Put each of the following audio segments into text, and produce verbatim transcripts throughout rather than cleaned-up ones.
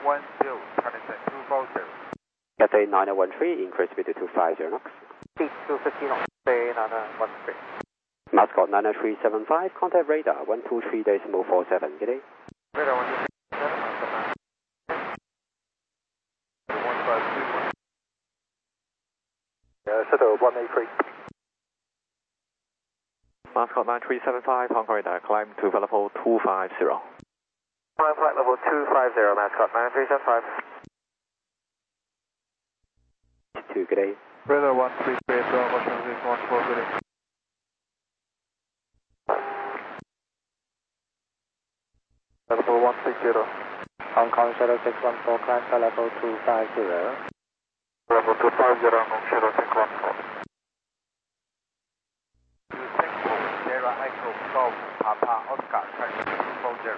one zero, Chinese two four zero. Cathay nine one three, increase speed to two five zero knots. Speed two fifty knots, Cathay nine one three. Mascot nine three seven five, contact radar one two three decimal four seven, good day. Radar one two three seven, Mascot one five two one. Yeah, Shuttle one eight three. Mascot nine three seven five, Hong Kong radar, climb to flight level two five zero. Climb flight level two five zero, Mascot nine three seven five. two, good day. Radar one three three eight, Washington one four, good day. Level one six zero. Hong Kong Shuttle six one four, climb to level two five zero. Level two five zero, Hong Kong Shuttle six one four. Sierra Echo Golf, Papa Oscar, Chinese two four zero.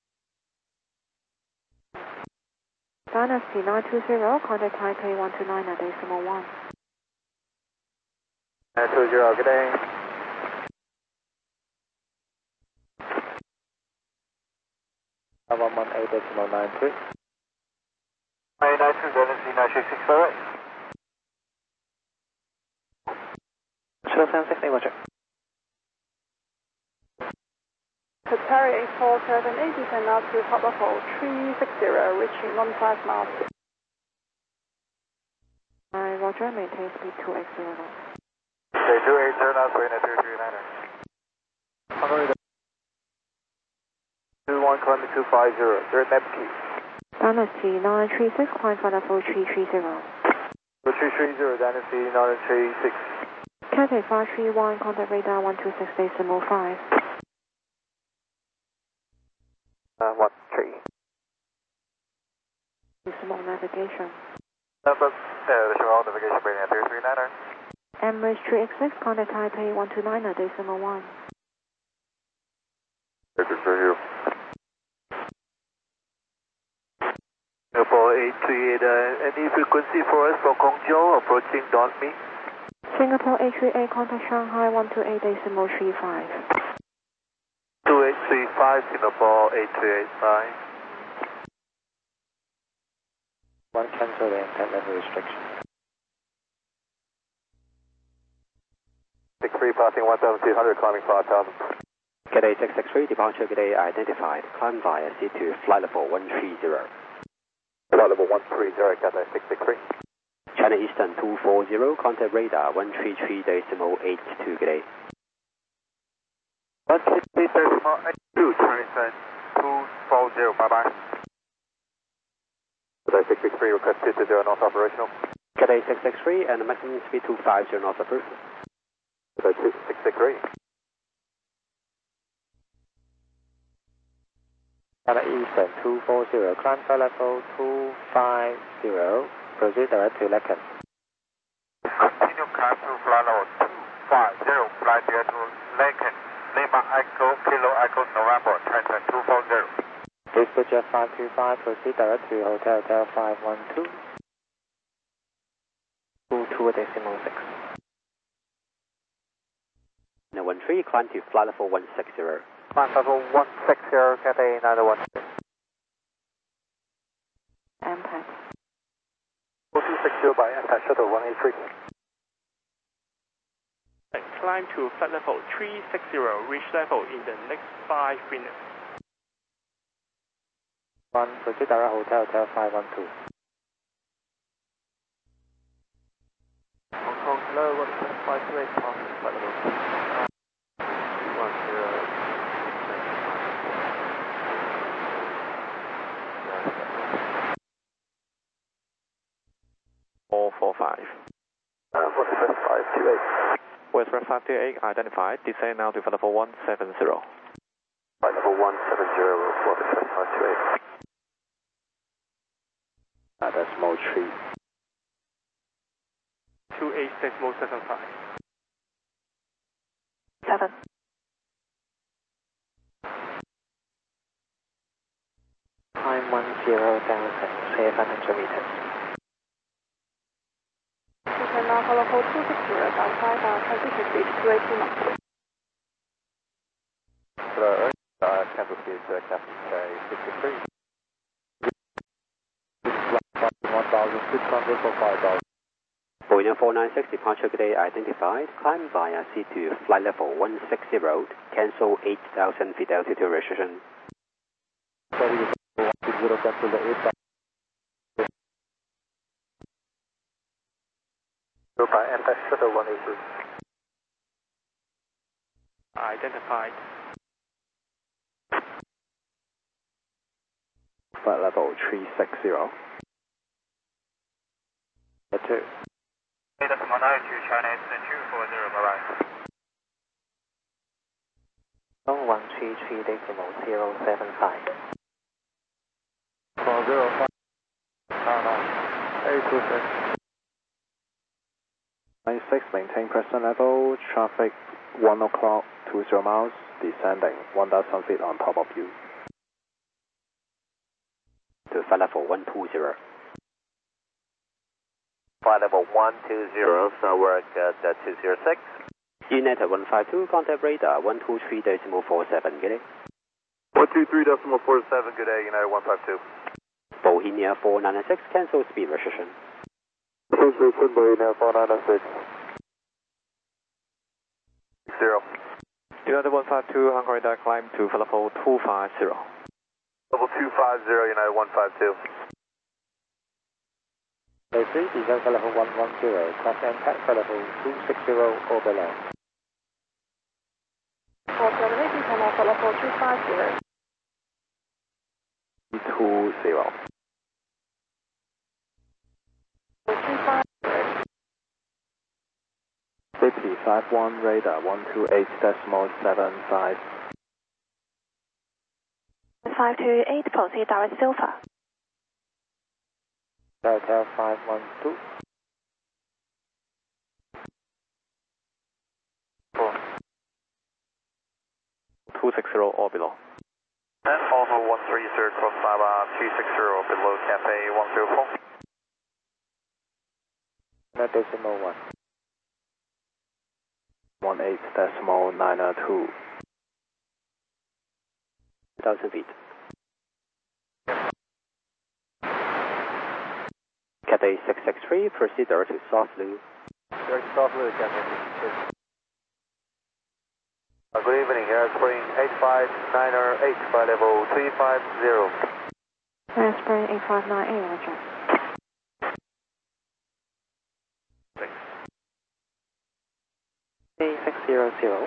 Dynasty nine two zero, contact Taipei one two nine at decimal one. nine two zero, good day. one one eight decimal nine three. nine nine two, Dynasty nine three six four eight. Shuttle seven six eight, Roger. Qatari eight four seven eight, descend now to top level three six zero, reaching one five miles. I Roger, maintain speed two eight zero knots. Okay, two eight zero knots, waiting at three three niner. two one, climbing two five zero, they're at Neptune. Dynasty nine three six, climb for level three three zero. three three zero, Dynasty nine three six. Cathay five three one, contact radar one two six decimal five. Uh, one three. Decimal navigation. Number, uh, the show navigation waiting at three three niner. Emirates three X six, contact Taipei one two nine at decimal one. This is for you. Singapore eight three eight, uh, any frequency for us for Guangzhou approaching Don Me? Singapore eight three eight, contact Shanghai one two eight decimal three five. two eight three five, Singapore eight three eight, bye. One cancel the impact level restriction. six three passing one seven two hundred, climbing five thousand. Cathay six six three, departure good day identified, climb via C two, flight level one three zero. Flight level one three zero, Cathay six six three. China Eastern two four zero, contact radar one three three decimal eight two, good day. one three three decimal eight two, Chinese two four zero, bye bye. Cathay six six three, request two two zero, north operational. Cathay six six three, and the maximum speed two five zero knots approved. Cathay six six three. China Eastern two four zero, climb to level two five zero, proceed direct to Lacan. Continue climb to flight level two five zero, flight direct to Lacan. Lima Echo, Kilo Echo, November, Chinese two four zero. Please put Jet five two five, proceed direct to Hotel Hotel five one two. two two decimal six. nine one three, climb to flight level one six zero. Climb level one six zero, Cathay nine one three. Impact. two six zero by Impact Shuttle one eight three. Climb to flight level three six zero, reach level in the next five minutes. one, proceed direct Hotel Hotel five one two. Hong Kong, hello, one seven five two eight, passing flight level two one zero. four four five. Uh, one seven five two eight. Westward five two eight identified, descend now to flight level one seven zero. Flight level one seven zero, one seven five two eight. Uh, that's mode three. two eight decimal seven five. Seven. Time one zero thousand, seven hundred meters. Descend now for level two six zero, outside our transition speed two eighty knots. Hello, uh, cancel speed to Captain K six six three. thousand six hundred for five thousand. Boeing four nine six departure today identified. Climb via C two, flight level one sixty, cancel eight thousand feet altitude restriction. Sorry, one sixty, cancel the eight thousand. By anti-shuttle one eighty. Identified. Flight level three sixty. two. Decimal nine to China two four zero, bye bye. one three three decimal zero seven five. four zero five. nine nine. eight two six. nine six, maintain present level, traffic one o'clock, two zero miles, descending one thousand feet on top of you. To flight level one two zero. Flight level one two zero, so work at uh, two zero six. United one five two, contact radar one two three decimal four seven, get it? one two three decimal four seven, good day, United one five two. Bohemia four nine six, cancel speed restriction. Translation Bohemia four nine six. Zero. United one five two, Hong Kong radar climb to flight level two five zero. Level two five zero, United one five two. Bay three, descend flight level one one zero, cross impact flight level two six zero, over land. four seven eight, descend on flight level two five zero. two zero. two five zero. Fifty five one radar one two eight decimal seven five. five two eight, proceed direct Silver. Delta five one two. two six zero or below. And Alpha one three zero, cross Baba two six zero, below Cafe one zero four. Net decimal one. one eight decimal nine two. one thousand feet. Cathay six six three, proceed direct to South Loop. Direct to South Loop, Cafe six six three. Uh, good evening, Air Spring eight five nine eight, flight level three five zero. Air Spring eight five nine eight, roger. six zero zero.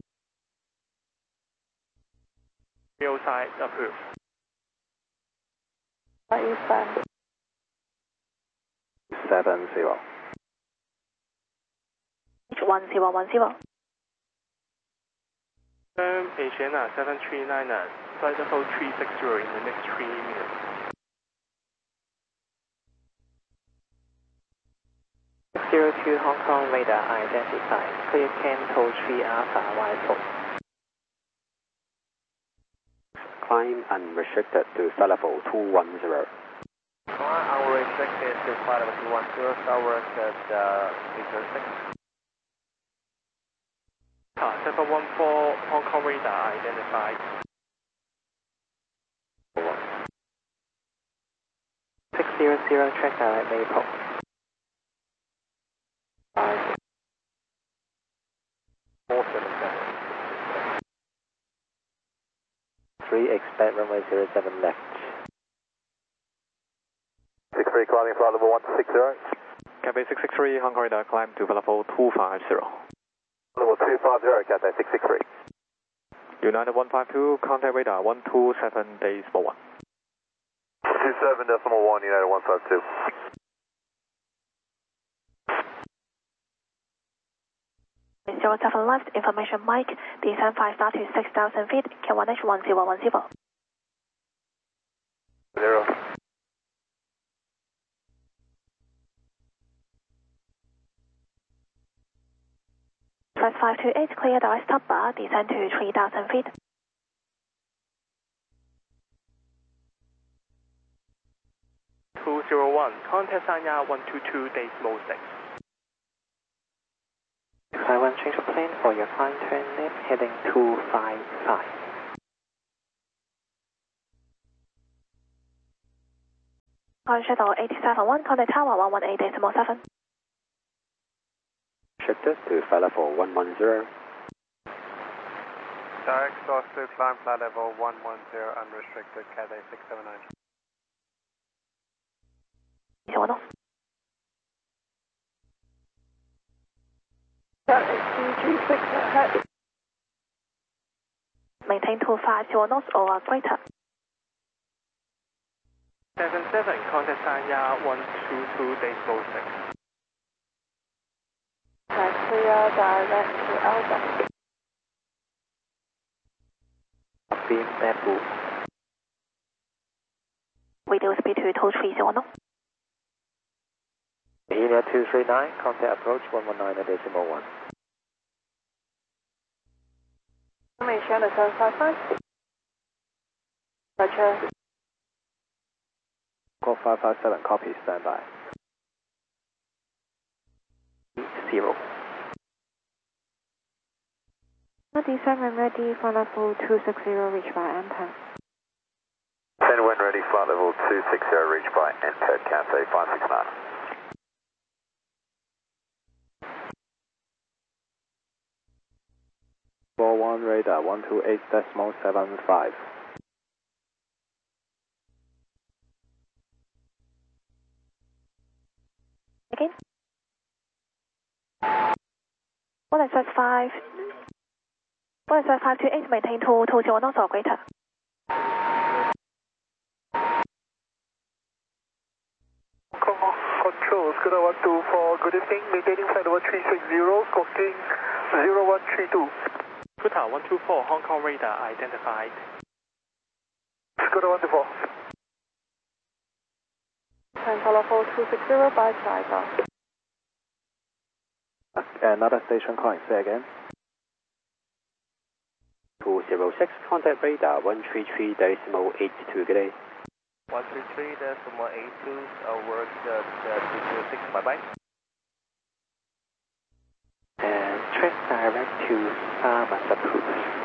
Real side approved. That is fine. seven zero. one zero one zero. Um, Asiana seven three nine nine, flight level three six zero in the next three minutes. zero two Hong Kong radar identified. Clear Canto three Alpha Y four. Climb unrestricted to flight level two one zero. Our restricted to flight level two one zero, so work at uh, three zero six. Uh, seven one four, Hong Kong radar identified. six zero zero, track direct Maple. four seven seven. three, expect runway zero seven left. six three, climbing flight level one six zero. Cathay six six three, Hong Kong radar climb to flight level two five zero. Level two five zero, Cathay six six three. United one five two, contact radar one two seven decimal one. two seven decimal one, United one five two. zero seven left, information Mike, descend five star to six thousand feet, K one H one zero one zero. Zero. Press five two eight, clear direct stop bar, descend to three thousand feet. two zero one, contact Sanya one two two decimal six. Taiwan change of plane for your climb turn left heading two five five. On shuttle eighty-seven one, contact tower one one eight decimal seven. Shifted to flight level one one zero. Direct source to climb flight level one one zero, unrestricted, Cathay six seven nine. one knots. Three six ahead. Maintain two five zero knots or greater. seven seven, contact Sanya one two two decimal six. Clear direct to Alba. Beam Tapu. Radio speed to two three zero knots. India two three nine, contact approach one one nine decimal one. Information at seven five five. Roger. Call five five seven, copy, standby. Zero. ninety-seven ready for level two six zero, reached by M P E. ten when ready, flight level two six zero, reached by N P E D, Cathay five six nine. four one radar one two eight decimal seven five. Again. One is five. One is five two eight, maintain two two zero knots or greater. Control, Scooter one two four, good evening, maintaining flight level three six zero, squawking zero one three two. Scooter one two four, Hong Kong radar identified. Scooter one two four. And level two six zero by Tiger. Another station calling, say again. two zero six, contact radar one three three decimal eight two, good day. one three three decimal eight two, I'll work uh, two zero six, bye bye. And track direct to Samasapur.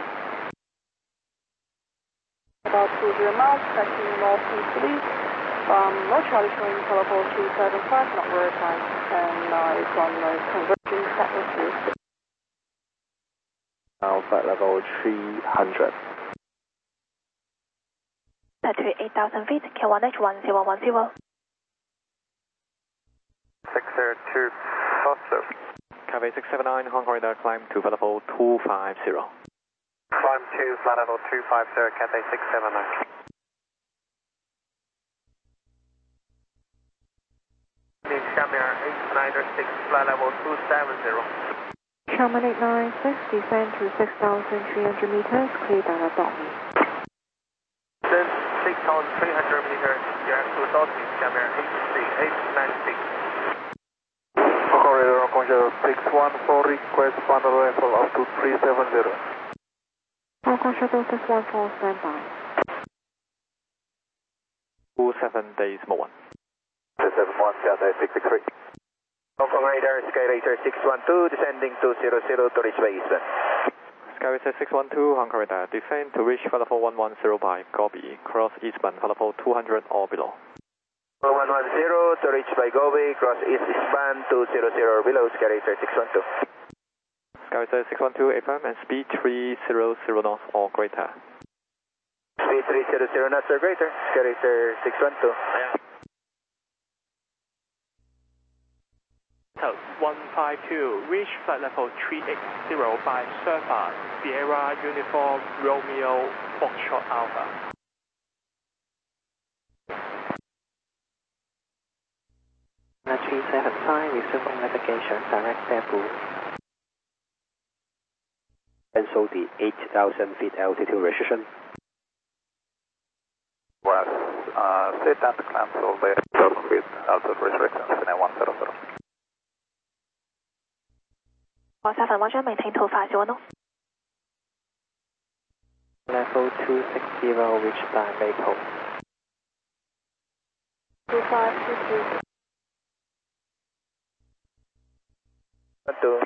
About two zero miles, taxing northeasterly. Um, no Charlie showing level two seven five, not verified. And uh, it's on the converging set with you. Now flight level three hundred. Set to eight thousand feet, K one H one zero one zero. six zero two, Foster. Cathay six seven nine, Hong Kong radar, climb to flight level two five zero. Climb to flight level two five zero, Cathay six seven nine. Shamir eight nine six, flight level two seven zero. Sherman eight nine six, descend to six thousand three hundred meters, clear direct dot me. Then six thousand three hundred meters, direct to Dalton, Shamir eight three eight nine six. Hong Kong radar, Hong Kong radar, six one four, request final level up to three seven zero. Hong Kong shuttle six one four, standby. two seven decimal one. two seven one, Cathay six six three. Hong Kong radar, Skyracer six one two, descending to zero zero to reach by Eastern. Skyracer six one two, Hong Kong radar, descend to reach flight level one one zero by Gobi, cross eastbound, flight level two hundred or below. one one zero to reach by Gobi, cross east eastbound to zero zero or below, Skyracer six one two. Skyracer six one two, A F M and speed three zero zero knots or greater. Speed three zero zero knots or greater, Skyracer six one two. one five two, reach flight level three eight zero by Surfer, Sierra Uniform Romeo Foxtrot Alpha. three seven five, resume on navigation, direct Tapu. Cancel the eight thousand feet altitude restriction. West, uh, set down to cancel the eight thousand feet altitude restrictions in one zero zero. one seven one, maintain two five zero knots. Level two six zero, reached by Maple. two five two two. one two.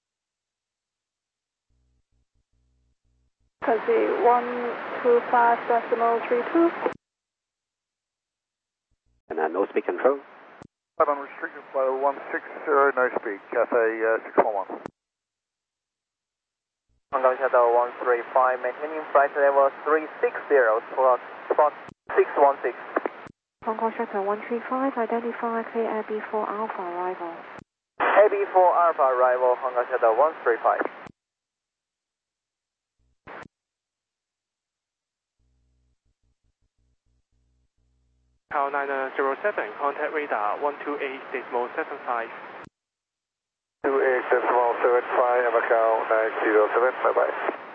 Can see one two five decimal three two. And uh, and no speed control. Flight unrestricted, flight one six zero, no speed, Cathay uh, six one one. Hong Kong Shuttle one three five, maintaining flight level three six zero, slot, slot six one six. Hong Kong Shuttle one three five, identify clear A B four Alpha arrival. A B four Alpha arrival, Hong Kong Shuttle one three five. Tower nine zero seven, contact radar one two eight decimal seven five. two eight decimal seven five, Macau nine zero seven, bye bye.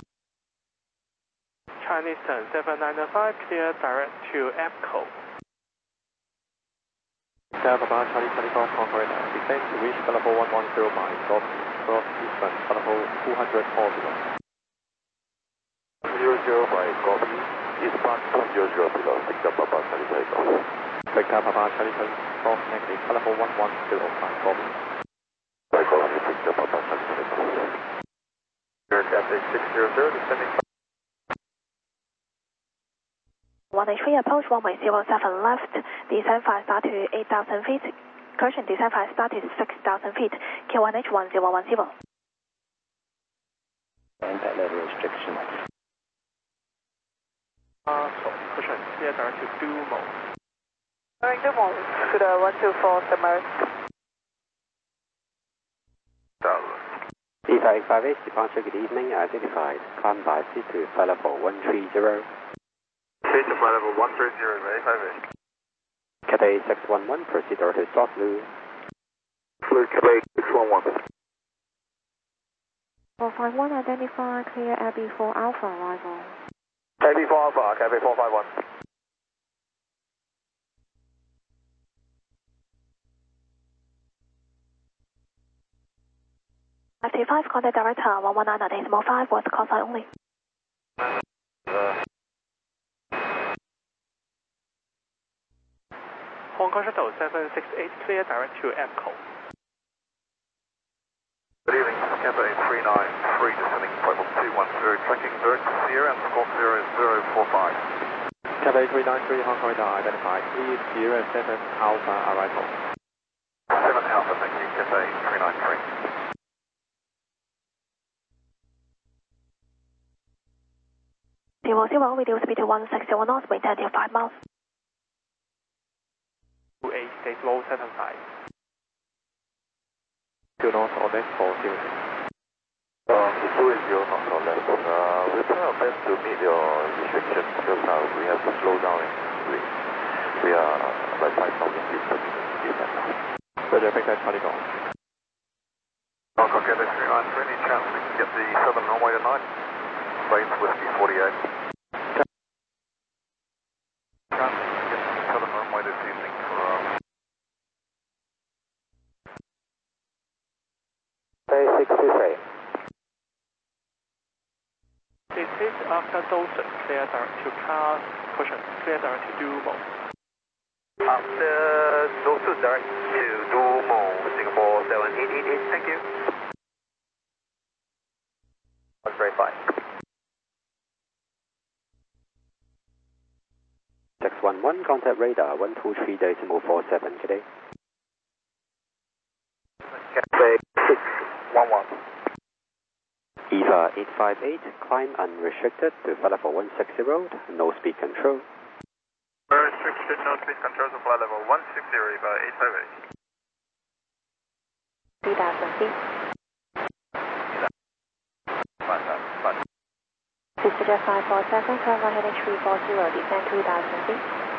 Chinese ten seven nine five, clear direct to EPCO. Delta Papa Charlie twenty-four, Concord, descend to reach level one one zero by Golf, cross eastbound, level two hundred orbit. zero zero by Golf, eastbound two zero zero below, Victor Papa Charlie twenty-four. Victor Papa Charlie twenty-four, negative, level one one zero by Golf. By Golf, Victor Papa Charlie twenty-four. Air Cathay six zero zero, descending. one eight three approach runway zero seven left, descend five star to eight thousand feet, correction descend five star to six thousand feet, Q one H one zero one zero. Anti-level restriction. Uh, so, caution, clear direct to Dumo. Going to Mall, Scuda one two four, America. E five eight five eight, departure good evening, identified, climb by C to flight level one three zero. Change to flight level one three zero, eight five eight. Cathay six one one, proceed over to South Blue. Blue Cathay six one one. four five one, identify clear A B four Alpha arrival. A B four Alpha, Cathay four five one. five two five, contact director one one nine decimal five, was call sign only. Hong Kong Shuttle seven six eight, clear direct to EPCO. Good evening, Cathay three nine three, descending flight two one zero, tracking direct to Sierra and squawk zero zero four five. Cathay three nine three, Hong Kong radar identified, three zero seven Alpha arrival. seven Alpha, thank you, Cathay three nine three. zero zero, reduce speed to one six zero knots, maintain till five miles. two eight decimal seven five. Two knots or less for zero. Um, the two is zero knots or less. Uh, we'll try our best to meet your restrictions because now we have to slow down and we, we are like five thousand feet per minute now. Roger, Victor Charlie Golf. Hong Kong Cathay three nine three, any chance we can get the southern runway tonight? Base Whiskey forty-eight. Chance we can get the southern runway this evening for um, Cathay six two three. This is after Dawson, clear direct to Car, caution, clear direct to Dumo. after Dawson direct to Dumo, Singapore seven eight eight eight, thank you. one three five. six one one, contact radar one two three decimal four seven, today. Cathay six one one. E V A eight five eight, climb unrestricted to flight level one six zero, no speed control. Restricted, no speed control to flight level one six zero, E V A eight five eight. three thousand feet. Vistajet five four seven, cover heading three four zero, descend two thousand feet.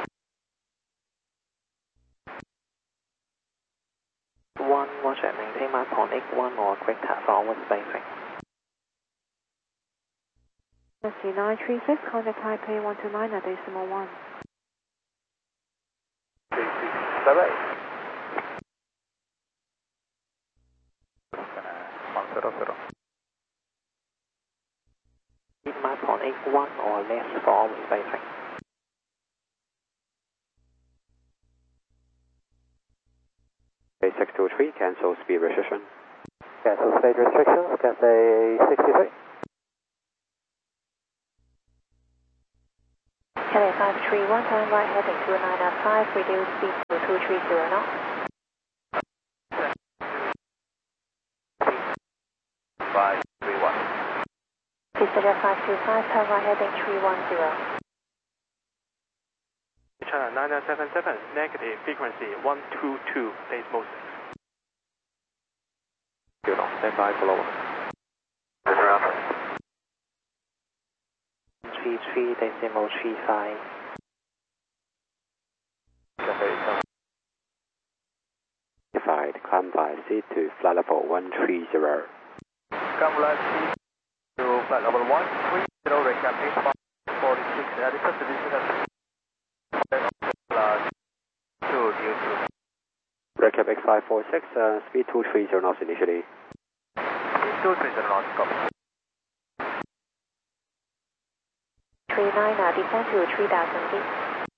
one, watch and maintain my on X one or quick tap forward spacing. Whiskey nine three six, contact Taipei one two nine decimal one. Bye-bye. one zero zero. Keep map on X one or less forward spacing. six two three, cancel speed restriction. Cancel speed restrictions, Cathay six two three. Cathay five three three one, turn right heading two nine at five, reduce speed to two three zero knots. five three one. Passenger five two five, turn right heading three one zero. China nine nine seven seven, negative frequency one two two, decimal six. Stand by below. three three decimal three five. Certified, climb by C to flight level one three zero. Come left to flight level one three zero, recap eight five forty-six, adequate position at two due to Recap X five four six, uh, speed two three zero knots initially. two three zero knots, copy. three nine, uh, descend to three thousand feet.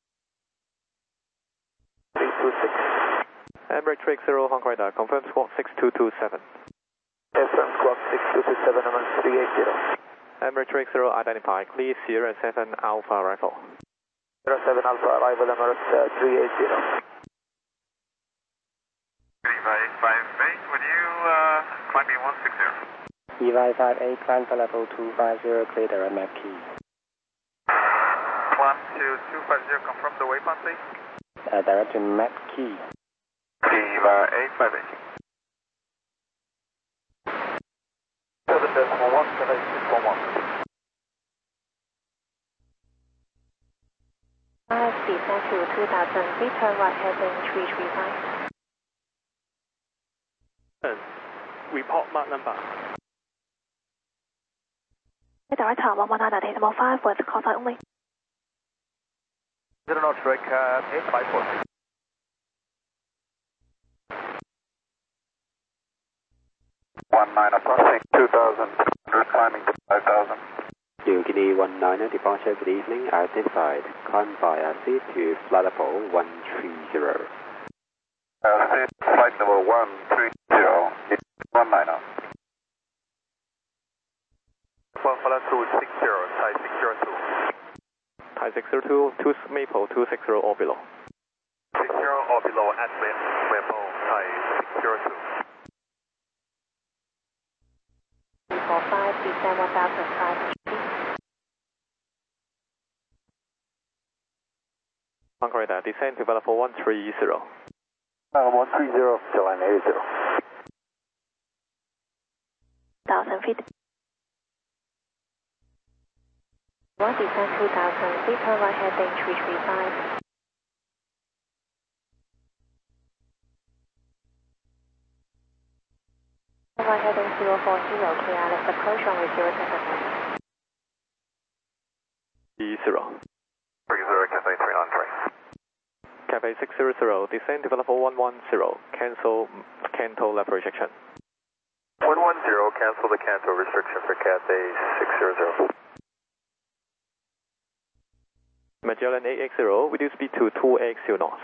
three two six. Embraer Trick zero, Hong Kong radar, confirm squawk six two two seven. Confirm squawk six two two seven, number three eight zero. Embraer Trick zero, identify, clear Sierra seven Alpha Rifle. Sierra seven Alpha, arrival Emirates uh, three eight zero. Levi five eight, would you uh, climb in one six zero? Levi five eight, climb to level two five zero, clear direct map key. Climb to two five zero, confirm the waypoint please. Uh, direct to map key. Levi eight five eight. seven decimal one, seven six one one. five, descend to two thousand feet, turn right heading three three five. Report mark number. Direct one one nine decimal five with call sign only. Zero knots, recap eight five four six. One nine approaching two thousand, climbing to five thousand. New Guinea one niner, departure, good evening, identified, climb via C to flight level one three zero. Uh, flight level one three zero, one niner. One flight two six zero, Thai six zero two. Thai six zero two, two Maple two six zero or below. six zero or below at Maple, Thai six zero two. four five, descend one thousand five hundred feet. Hong Kong radar, descend to level one three zero. Uh, one three zero, July eight zero. one thousand feet. one descend two thousand feet, turn right heading three three five. Turn right heading zero four zero, clear Alex approach runway zero seven one. E zero. three zero, Cathay three nine three. Cathay six zero zero, descend to level one one zero, cancel Canto left rejection. one one zero, cancel the Canto restriction for Cathay six zero zero. Magellan eight X zero, reduce speed to two X zero knots.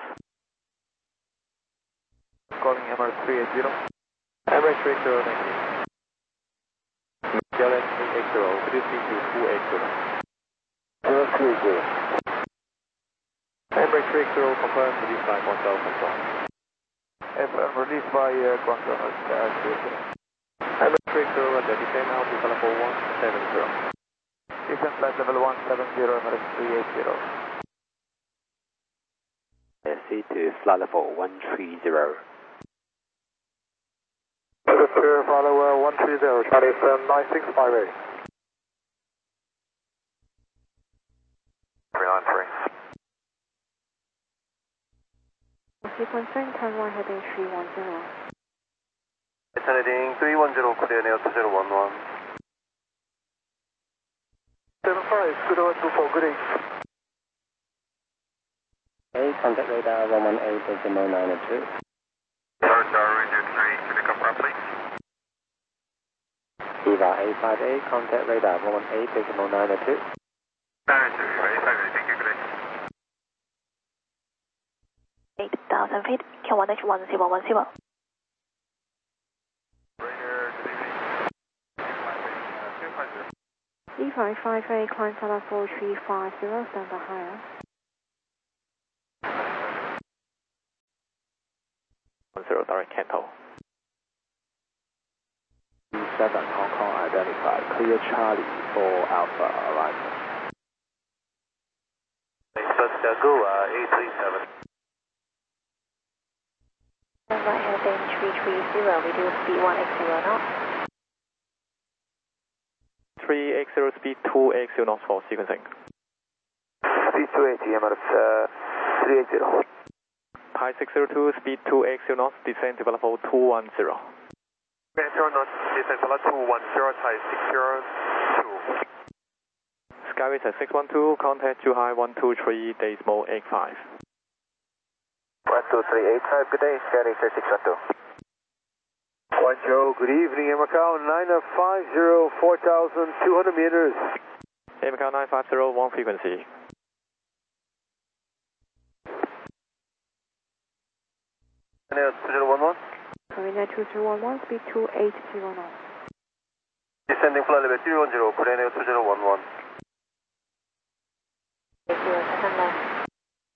Calling Emirates three eight zero. Emirates three zero, thank you. Magellan eight X zero, reduce speed to two X zero knots. zero three zero. Emirates three zero, confirm, released by Guangzhou Control. F M released by uh, Guangzhou uh, zero zero. Emirates three zero, roger, descend now to level one seven zero. Descend flight level one seven zero, Emirates three eight zero. C to flight level one three zero. Prepare follow one three zero, Charlie from nine six five eight. three nine three. Sequence turn right heading three one zero. Heading three one zero, clear near two zero one one. seven five, good over two four, good eight. eight, contact radar one one eight decimal nine two. Tower Tower Ranger three, can you confirm please? Viva eight five eight, contact radar one one eight decimal nine two. Tower two, eight five eight, thank you, good day. eight thousand feet, Q one H one zero one zero. Ranger, good evening. two five zero. Levi five eight, climb flight level three five zero, stand by higher. one zero, direct Canto. seven Hong Kong identified. Clear Charlie for Alpha arrival. First uh, go uh, A three seven. Right heading three three zero, reduce speed one X zero knots. three X zero, speed two X zero knots for sequencing. Speed two eighty, I'm out of uh, three eighty. Thai six zero two, speed two X zero knots, descend to level two one zero. zero knots, descent to level two one zero, Thai six zero two. Skyway at six one two, contact Zhuhai one two three, decimal eight five. one two three eight five, good day, Skyway six one two. one zero, good evening, Air Macau nine five zero, four thousand two hundred meters. Air Macau nine five zero, one frequency. two zero one one. Marina two zero one one, speed two eight zero knots. Descending flight level three one zero, Marina two zero one one. Zero second left.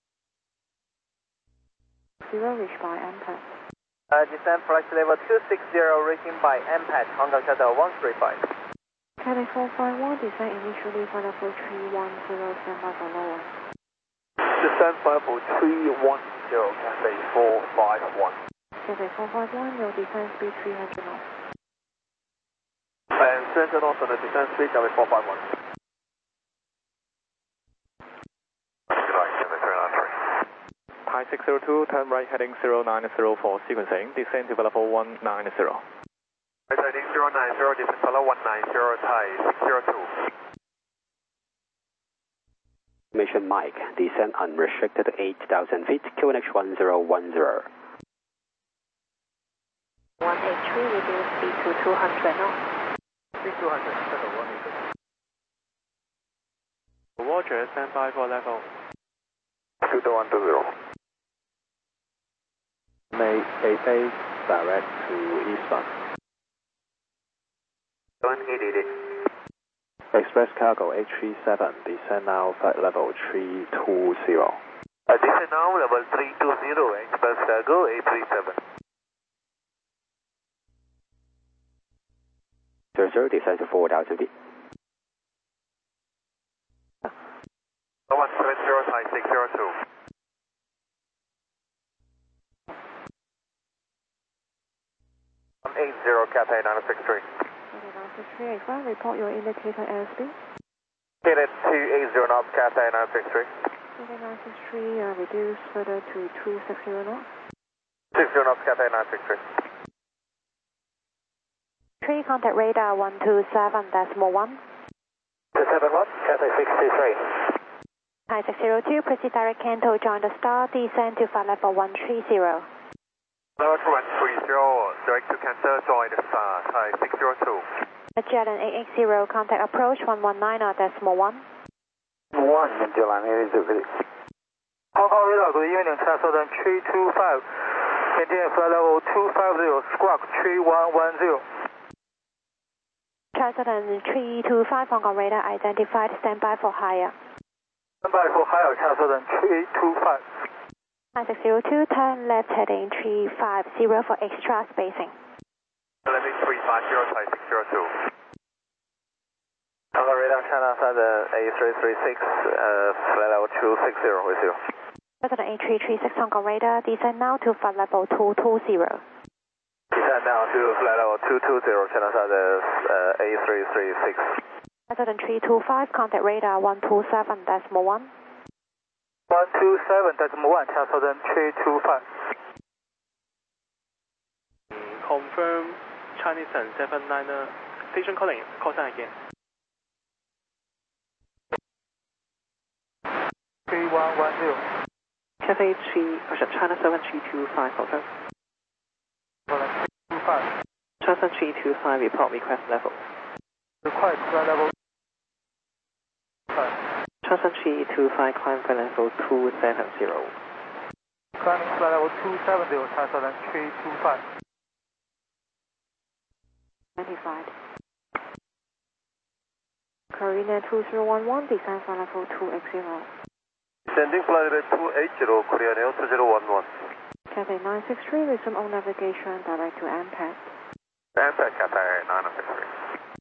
Zero reached by M PAD. Uh, descend flight level two six zero, reaching by M PAD, Hong Kong Delta one three five. Cathay four five one, descend initially flight level three one zero, standby for lower. Descend flight level three one zero, Cathay four five one. Cathay four five one, your descent speed three hundred knots. And three hundred knots on the descent speed, Cathay four five one. Thai six zero two, turn right heading zero nine zero for sequencing, descend to level one nine zero. Right heading zero nine zero, descent to level one nine zero, Thai six zero two. Mission Mike, descend unrestricted to eight thousand feet, Q N H one zero one zero. one eight three, reduce speed to two hundred knots. Speed two hundred, settle one eight three. Roger, standby for level. two two one two zero. May eight eight, direct to Eastbound. one eight eight eight. Express Cargo H three seven, descend now flight level three two zero. Uh, descend now level three two zero, Express Cargo A three seven. zero zero, descend to four thousand feet. one seven zero, Thai six zero two. one eight zero, Cathay nine six three. Cathay nine six three eight five, report your indicator airspeed. Hit at two eight zero knots, Cathay nine six three. Cathay nine six three, uh, reduce further to two six zero knots. six zero knots, Cathay nine six three. Three contact radar one two seven decimal one. two seven one, Cathay six two three. Thai six zero two, proceed direct Canto, join the star, descend to flight level one three zero. Level one three zero, direct to Cancer, join the star, Thai six zero two. Magellan eight eight zero, contact approach one one nine decimal one. one, Magellan eight eight zero. Hong Kong radar, good evening, Southern three two five. Maintain flight level two five zero, squawk three one one zero. Charleston three two five, Hong Kong radar identified, standby for higher. Standby for higher, Charleston three two five. Thai six zero two, turn left heading three five zero for extra spacing. Landing three five zero, Thai six zero two. Hong Kong radar, China Southern A three three six, uh, flight level two six zero with you. Southern A three three six, Hong Kong radar, descend now to flight level two two zero. Descend now to flight level two two zero, China Southern uh, A three three six. Southern three two five, contact radar one two seven decimal one. one two seven decimal one, China Southern three two five. Confirm Chinese and seven niner. Station calling, call sign again. three one one zero. Cathay three, China seven three two five, confirm. two five. China three two five, report request level. Request flight level five. China three two five, climb flight level two seven zero. Climbing flight level two seven zero, China Southern three two five. Identified. Carina two zero one one, descend flight level two X zero. Descending flight level two eight zero, Korean Air two zero one one. Cathay nine six three, resume on navigation, direct to A M P E C. A M P E C Cathay nine six three.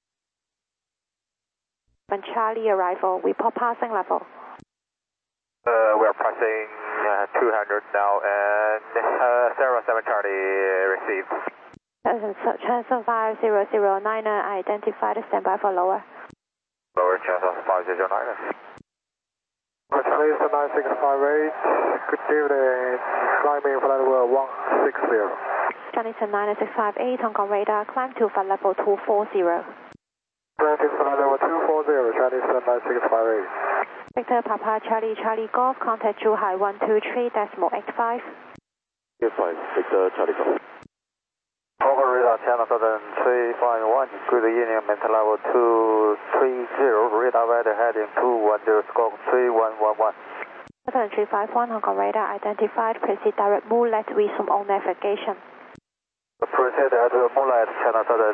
When Charlie arrival, report passing level. Uh, we are passing uh, two hundred now and uh, zero seven Charlie received. Channel five zero zero niner identified, standby for lower. Lower channel five zero niner. Please nine six five eight, good evening, climbing flight level one six zero. Chinese nine six five eight, Hong Kong radar, climb to flight level two four zero. Climb to flight level two four zero, Chinese nine six five eight. Victor Papa Charlie Charlie Golf, contact Zhuhai one two three decimal eight five. Yes, five, Victor Charlie Golf. Hong Kong radar, channel southern three five one, good evening, mental level two three zero, radar weather heading two one zero, scope three one one one. Southern three five one, Hong Kong radar identified, proceed direct moonlight, resume on navigation. Proceed at moonlight, channel southern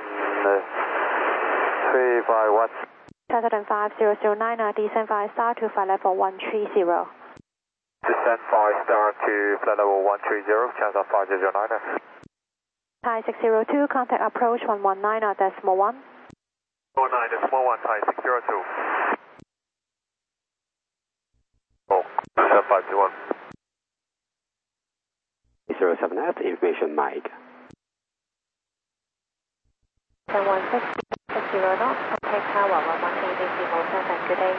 three five one. Southern five zero zero niner, descend five star to flight level one three zero. Descend five star to flight level one three zero, channel five zero niner. Thai six zero two, contact approach one one nine decimal one. one nine decimal one, Thai six zero two. Oh, descend five two one. zero seven F, information Mike. seven one six six zero knots, contact tower one one three decimal seven, good day.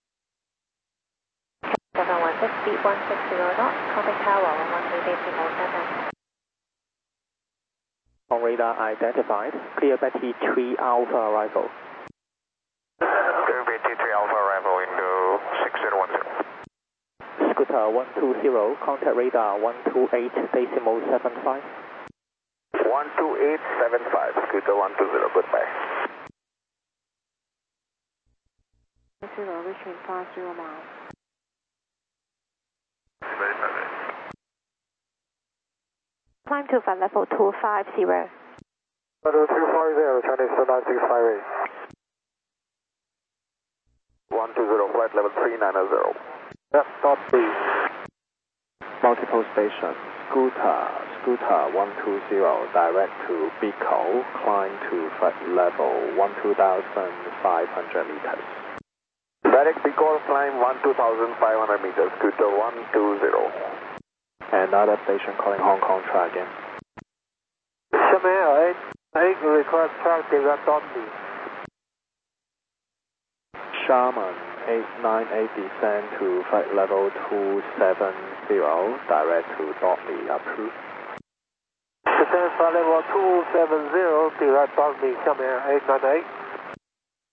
seven one six speed one six zero knots, contact tower one one three decimal seven. On radar identified, clear Betty three Alpha arrival. Clear Betty three Alpha arrival into six zero one zero. Scooter one two zero, contact radar one two eight decimal seven five. one two eight seven five, Scooter one two zero, goodbye. Zero, reaching five zero miles. Climb to flight level two five zero. Level two five zero, Chinese nine six five eight. one two zero, flight level three nine zero. F dot B. Multiple stations. Scooter, Scooter one two zero, direct to Bicol, climb to flight level one two thousand five hundred meters. Direct Bicol, climb one two thousand five hundred meters, Scooter one two zero. Another station calling Hong Kong, try again. Xiamen eight, eight request track direct dot B. Sharman eight nine eight, descend to flight level two seven zero, direct to Dotby, approved. Descend flight level two seven zero, direct dot B, Xiamen eight nine eight.